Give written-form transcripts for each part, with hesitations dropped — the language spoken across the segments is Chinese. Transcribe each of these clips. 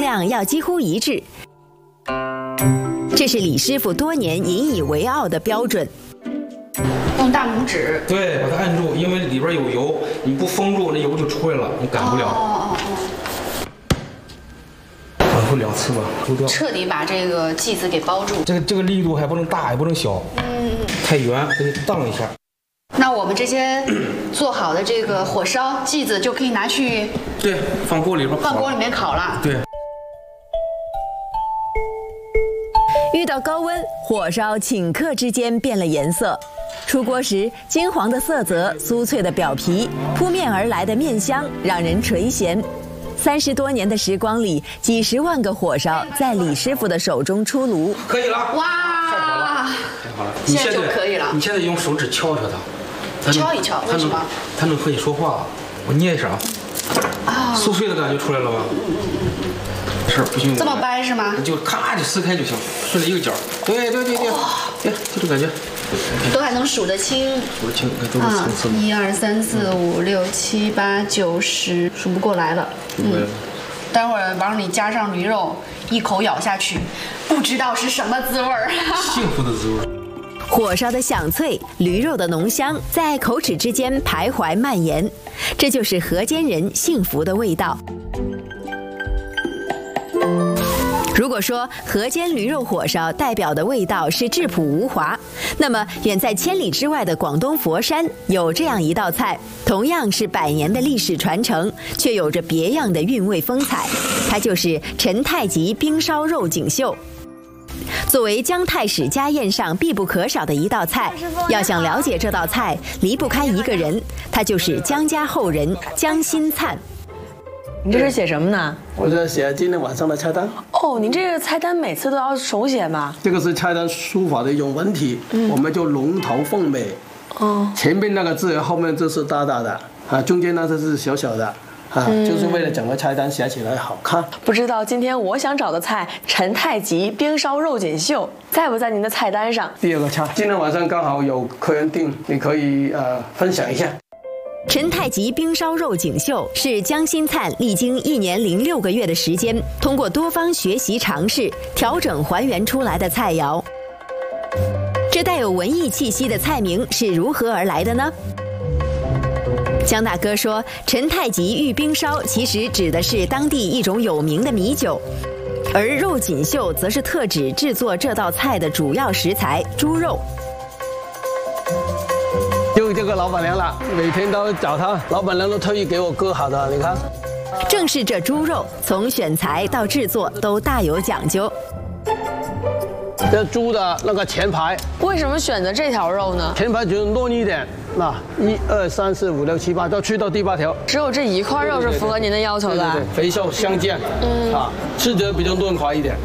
量要几乎一致。这是李师傅多年引以为傲的标准。 用大拇指， 对，把它按住，因为里边有油，你不封住，那油就出来了，你擀不了。反复2次吧，勾掉。 彻底把这个剂子给包住。 这个力度还不能大，也不能小，太圆，得荡一下。 那我们这些做好的这个火烧剂子就可以拿去， 对，放锅里边烤。 放锅里面烤了。 对。 遇到高温，火烧顷刻之间变了颜色。出锅时，金黄的色泽、酥脆的表皮、扑面而来的面香，让人垂涎。30多年的时光里，几十万个火烧在李师傅的手中出炉。 可以了， 哇， 太好了， 现在就可以了。 你现在用手指敲敲它， 敲一敲，为什么？ 它能和你说话。我捏一下啊，酥脆的感觉出来了吧？是不行， 这么掰是吗？ 你就咔就撕开就行，顺着一个角。对，就这感觉。 都还能数得清。 数得清，看都是层次。 1、2、3、4、5、6、7、8、9、10，数不过来了。待会儿往里加上驴肉，一口咬下去，不知道是什么滋味儿。 幸福的滋味。 火烧的响脆，驴肉的浓香在口齿之间徘徊蔓延，这就是河间人幸福的味道。如果说河间驴肉火烧代表的味道是质朴无华，那么远在千里之外的广东佛山有这样一道菜，同样是100年的历史传承，却有着别样的韵味风采，它就是陈太吉冰烧肉锦绣。作为姜太史家宴上必不可少的一道菜，要想了解这道菜，离不开一个人，他就是姜家后人姜新灿。 你这是写什么呢？ 我在写今天晚上的菜单。 哦，你这个菜单每次都要手写吗？ 这个是菜单书法的一种文体，我们就龙头凤尾。哦，前面那个字，后面这是大大的啊，中间呢这是小小的。就是为了整个菜单写起来好看。 不知道今天我想找的菜陈太吉冰烧肉锦绣在不在您的菜单上？ 第2个菜，今天晚上刚好有客人订，你可以分享一下。 陈太吉冰烧肉锦绣是姜新灿历经1年06个月的时间，通过多方学习尝试，调整还原出来的菜肴。这带有文艺气息的菜名是如何而来的呢？姜大哥说，陈太吉玉冰烧其实指的是当地一种有名的米酒，而肉锦绣则是特指制作这道菜的主要食材猪肉。 就这个老板娘了，每天都找她，老板娘都特意给我割好的，你看。 正是这猪肉，从选材到制作都大有讲究。 这猪的那个前排， 为什么选择这条肉呢？ 前排就嫩一点，那1、2、3、4、5、6、7、8，都去到第8条。 只有这一块肉是符合您的要求的。 对，肥瘦相间，吃着比较润滑一点。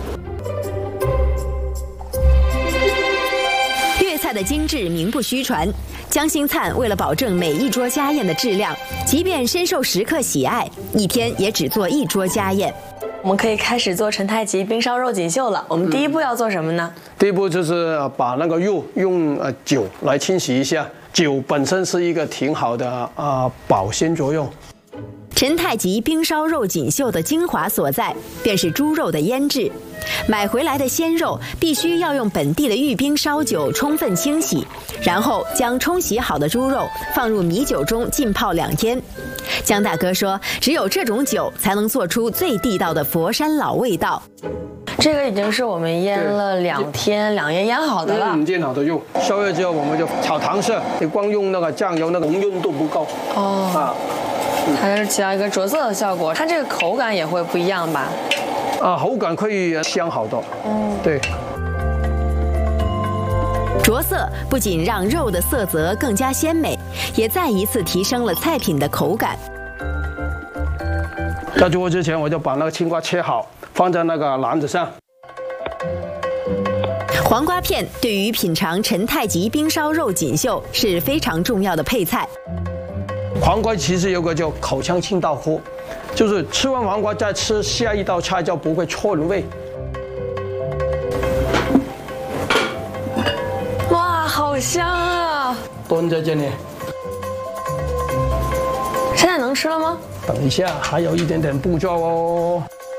粤菜的精致名不虚传，姜新灿为了保证每一桌家宴的质量，即便深受食客喜爱，一天也只做1桌家宴。 我们可以开始做陈太吉冰烧肉锦绣了。我们第一步要做什么呢？ 第一步就是把那个肉用酒来清洗一下，酒本身是一个挺好的保鲜作用。 陈太吉冰烧肉锦绣的精华所在，便是猪肉的腌制。买回来的鲜肉必须要用本地的玉冰烧酒充分清洗，然后将冲洗好的猪肉放入米酒中浸泡2天。姜大哥说，只有这种酒才能做出最地道的佛山老味道。 这个已经是我们腌了2天2夜腌好的了。 腌好的肉，烧热之后我们就炒糖色，你光用那个酱油那个浓润度不够。 它是起到一个着色的效果，它这个口感也会不一样吧？ 口感可以香好多。对。 着色不仅让肉的色泽更加鲜美，也再一次提升了菜品的口感。 在做之前，我就把那个青瓜切好，放在那个篮子上。 黄瓜片对于品尝陈太吉冰烧肉锦绣是非常重要的配菜。 黄瓜其实有个叫口腔清道夫，就是吃完黄瓜再吃下一道菜就不会错味。 哇，好香啊！ 蹲在这里。 现在能吃了吗？ 等一下，还有一点点步骤哦。